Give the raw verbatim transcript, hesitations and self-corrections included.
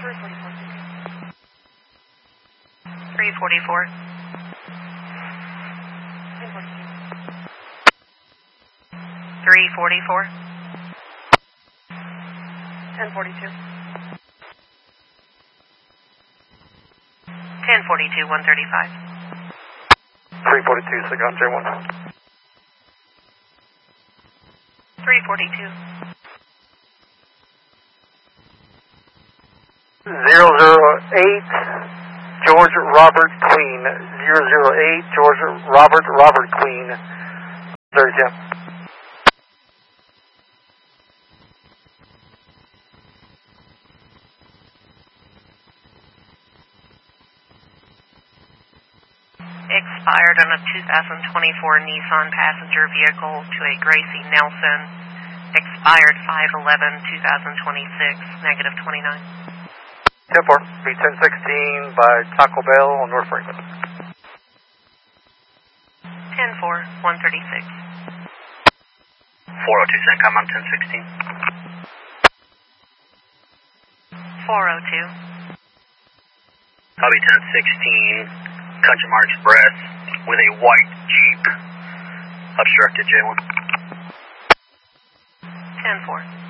three forty-four. three forty-four. ten forty-two. ten forty-two, one thirty-five. three forty-two, Sig on J one. three forty-two. zero zero eight, George Robert Queen. zero zero eight, George Robert Robert Queen. thirty-two. Expired on a two thousand twenty-four Nissan passenger vehicle to a Gracie Nelson. Expired five eleven twenty twenty-six, negative twenty-nine. ten four, B ten sixteen by Taco Bell on North Franklin. ten four, one thirty-six. four oh two, CENTCOM on ten sixteen. four oh two. Copy ten sixteen, Cunjamar Express with a white Jeep obstructed J one. ten four.